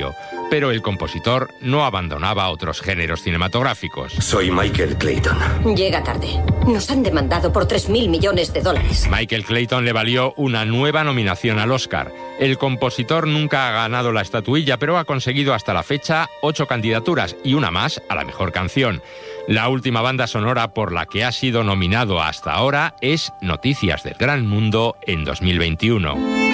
escenario. Pero el compositor no abandonaba otros géneros cinematográficos. Soy Michael Clayton. Llega tarde. Nos han demandado por $3.000 millones. Michael Clayton le valió una nueva nominación al Oscar. El compositor nunca ha ganado la estatuilla, pero ha conseguido hasta la fecha 8 candidaturas y una más a la mejor canción. La última banda sonora por la que ha sido nominado hasta ahora es Noticias del Gran Mundo en 2021.